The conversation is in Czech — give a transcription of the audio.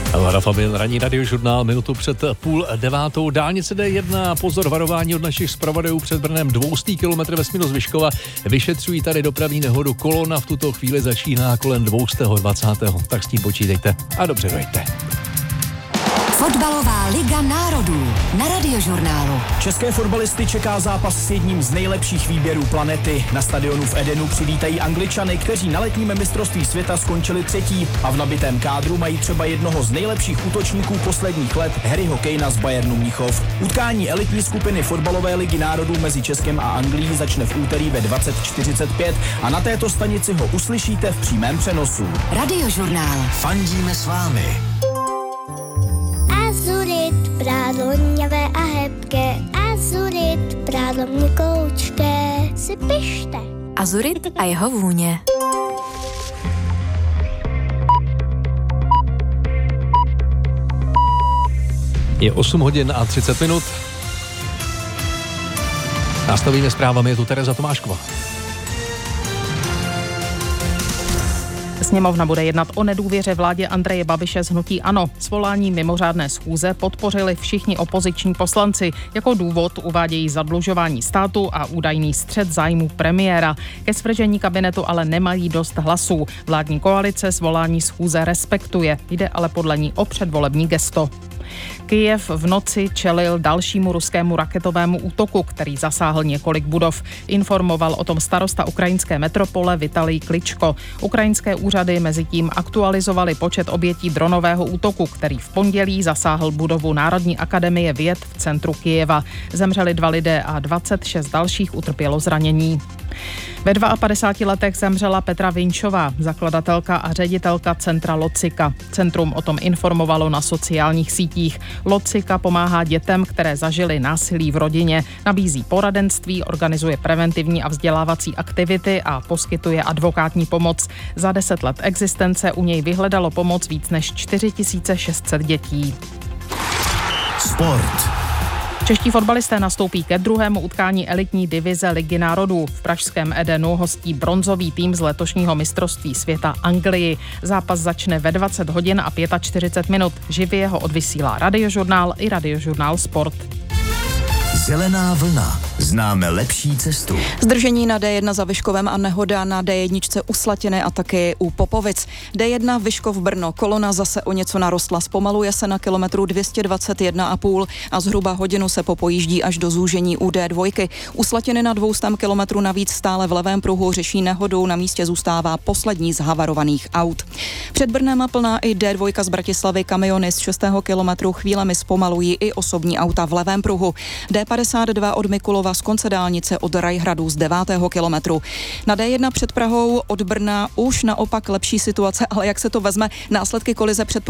Lara Fabian, ranní radiožurnál, minutu před 8:30. Dálnice D1, pozor, varování od našich zpravodajů před Brnem, 200 km ve směru z Vyškova. Vyšetřují tady dopravní nehodu, kolona v tuto chvíli začíná kolem 220. Tak s tím počítejte a dobře dojďte. Fotbalová liga národů na Radiožurnálu. České fotbalisty čeká zápas s jedním z nejlepších výběrů planety. Na stadionu v Edenu přivítají Angličany, kteří na letním mistrovství světa skončili 3. a v nabitém kádru mají třeba jednoho z nejlepších útočníků posledních let, Harryho Kanea z Bayernu Mnichov. Utkání elitní skupiny fotbalové ligy národů mezi Českem a Anglií začne v úterý ve 20:45 a na této stanici ho uslyšíte v přímém přenosu. Radiožurnál. Fandíme s vámi. Azurit, prádlo hněvé a hebké, azurit, prádlo měkoučké, si pište. Azurit a jeho vůně. Je 8 hodin a 30 minut. Nastavíme zprávami, je tu Tereza Tomášková. Sněmovna bude jednat o nedůvěře vládě Andreje Babiše z hnutí ANO. Svolání mimořádné schůze podpořili všichni opoziční poslanci. Jako důvod uvádějí zadlužování státu a údajný střet zájmů premiéra. Ke svržení kabinetu ale nemají dost hlasů. Vládní koalice svolání schůze respektuje. Jde ale podle ní o předvolební gesto. Kyjev v noci čelil dalšímu ruskému raketovému útoku, který zasáhl několik budov. Informoval o tom starosta ukrajinské metropole Vitalij Kličko. Ukrajinské úřady mezitím aktualizovaly počet obětí dronového útoku, který v pondělí zasáhl budovu Národní akademie věd v centru Kyjeva. Zemřeli 2 lidé a 26 dalších utrpělo zranění. Ve 52 letech zemřela Petra Vinčová, zakladatelka a ředitelka centra Locika. Centrum o tom informovalo na sociálních sítích. Locika pomáhá dětem, které zažily násilí v rodině, nabízí poradenství, organizuje preventivní a vzdělávací aktivity a poskytuje advokátní pomoc. Za 10 let existence u něj vyhledalo pomoc víc než 4600 dětí. Sport. Čeští fotbalisté nastoupí ke druhému utkání elitní divize Ligy národů. V pražském Edenu hostí bronzový tým z letošního mistrovství světa Anglii. Zápas začne ve 20 hodin a 45 minut. Živě ho odvysílá Radiožurnál i Radiožurnál Sport. Zelená vlna. Známe lepší cestu. Zdržení na D1 za Vyškovem a nehoda na D1 u Slatiny a taky u Popovic. D1 Vyškov Brno. Kolona zase o něco narostla. Zpomaluje se na kilometru 221,5 a zhruba hodinu se popojíždí až do zúžení u D2. U Slatiny na 200 kilometrů navíc stále v levém pruhu řeší nehodu. Na místě zůstává poslední z havarovaných aut. Před Brnem plná i D2 z Bratislavy. Kamiony z 6. kilometru chvílemi zpomalují i osobní auta v levém pruhu. D52 od Mikulova z konce dálnice od Rajhradu z 9. kilometru. Na D1 před Prahou od Brna už naopak lepší situace, ale jak se to vezme, následky kolize před